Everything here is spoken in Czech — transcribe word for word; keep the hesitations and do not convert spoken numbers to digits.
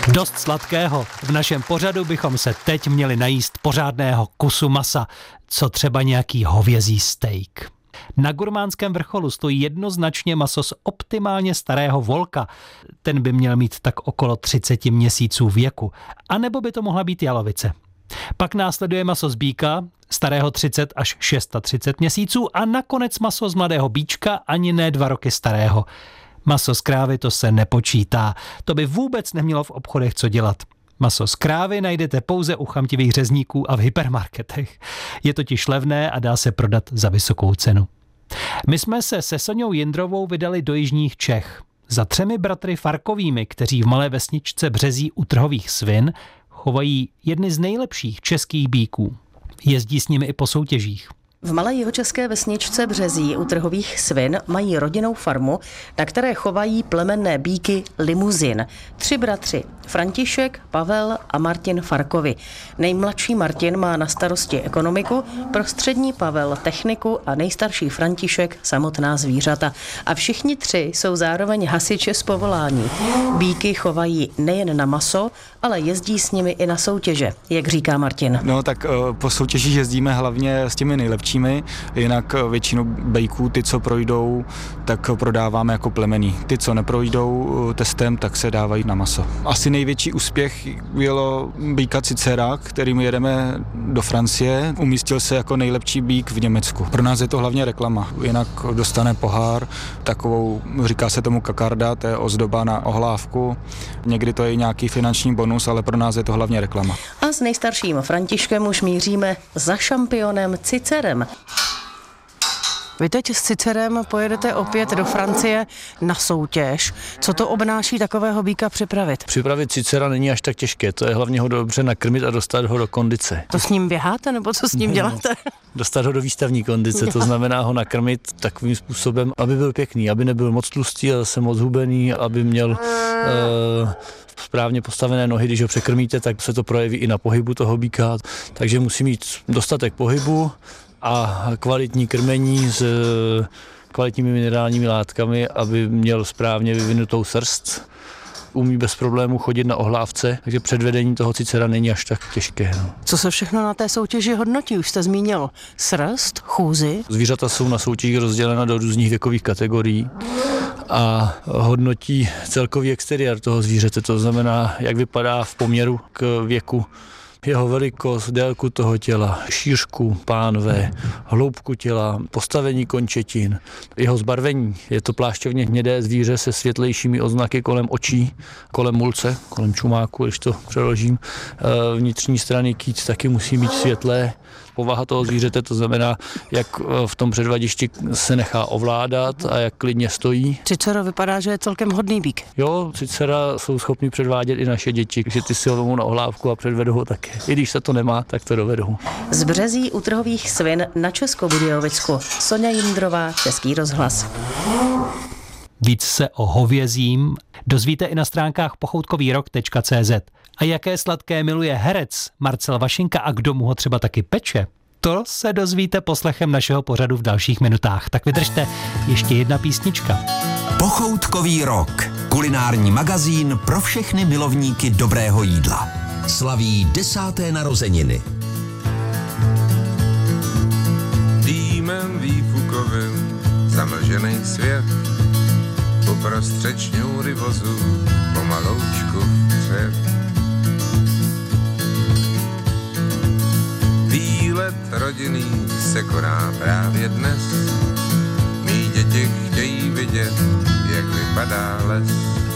Dost sladkého. V našem pořadu bychom se teď měli najíst pořádného kusu masa, co třeba nějaký hovězí steak. Na Gurmánském vrcholu stojí jednoznačně maso z optimálně starého volka. Ten by měl mít tak okolo třicet měsíců věku. A nebo by to mohla být jalovice. Pak následuje maso z býka, starého třicet až třicet šest měsíců a nakonec maso z mladého býčka, ani ne dva roky starého. Maso z krávy to se nepočítá. To by vůbec nemělo v obchodech co dělat. Maso z krávy najdete pouze u chamtivých řezníků a v hypermarketech. Je totiž levné a dá se prodat za vysokou cenu. My jsme se se Soňou Jindrovou vydali do jižních Čech. Za třemi bratry Farkovými, kteří v malé vesničce Březí u Trhových svin chovají jedny z nejlepších českých býků. Jezdí s nimi i po soutěžích. V malé jihočeské vesničce Březí u Trhových svin mají rodinnou farmu, na které chovají plemenné býky Limuzin. Tři bratři, František, Pavel a Martin Farkovi. Nejmladší Martin má na starosti ekonomiku, prostřední Pavel techniku a nejstarší František samotná zvířata. A všichni tři jsou zároveň hasiči z povolání. Býky chovají nejen na maso, ale jezdí s nimi i na soutěže, jak říká Martin. No tak po soutěži jezdíme hlavně s těmi nejlepšími, jinak většinu bejků, ty, co projdou, tak prodáváme jako plemenný. Ty, co neprojdou testem, tak se dávají na maso. Asi největší úspěch bylo býka Cicera, kterým jedeme do Francie. Umístil se jako nejlepší býk v Německu. Pro nás je to hlavně reklama. Jinak dostane pohár, takovou, říká se tomu kakarda, to je ozdoba na ohlávku. Někdy to je nějaký finanční bonus, ale pro nás je to hlavně reklama. A s nejstarším Františkem už míříme za šampionem Cicerem. Vy teď s Cicerem pojedete opět do Francie na soutěž. Co to obnáší takového býka připravit? Připravit Cicera není až tak těžké, to je hlavně ho dobře nakrmit a dostat ho do kondice. To s ním běháte, nebo co s ním děláte? Dostat ho do výstavní kondice, to znamená ho nakrmit takovým způsobem, aby byl pěkný, aby nebyl moc tlustý a zase moc hubený, aby měl uh, správně postavené nohy, když ho překrmíte, tak se to projeví i na pohybu toho býka, takže musí mít dostatek pohybu a kvalitní krmení s kvalitními minerálními látkami, aby měl správně vyvinutou srst. Umí bez problémů chodit na ohlávce, takže předvedení toho Cicera není až tak těžké. No. Co se všechno na té soutěži hodnotí? Už jste zmínil srst, chůzi. Zvířata jsou na soutěži rozdělena do různých věkových kategorií a hodnotí celkový exteriér toho zvířete, to znamená, jak vypadá v poměru k věku. Jeho velikost, délku toho těla, šířku pánve, hloubku těla, postavení končetin, jeho zbarvení. Je to plášťovně hnědé zvíře se světlejšími odznaky kolem očí, kolem mulce, kolem čumáku, když to přeložím. Vnitřní strany kýt taky musí být světlé. Povaha toho zvířete, to znamená, jak v tom předvadišti se nechá ovládat a jak klidně stojí. Cicero vypadá, že je celkem hodný býk. Jo, Cicera jsou schopni předvádět i naše děti, že ty si ho vemou na ohlávku a předvedou ho také. I když se to nemá, tak to dovedou. Z Březí u Trhových svin na Českobudějovicku. Soňa Jindrová, Český rozhlas. Víc se o hovězím dozvíte i na stránkách pochoutkovýrok tečka cé zet. A jaké sladké miluje herec Marcel Vašinka a kdo mu ho třeba taky peče, to se dozvíte poslechem našeho pořadu v dalších minutách. Tak vydržte, ještě jedna písnička. Pochoutkový rok. Kulinární magazín pro všechny milovníky dobrého jídla. Slaví desáté narozeniny. Dýmem výfukovým zamlžený svět uprostřed šňůry vozu pomaloučku vpřed. Výlet rodinný se koná právě dnes. Mí děti chtějí vidět, jak vypadá les.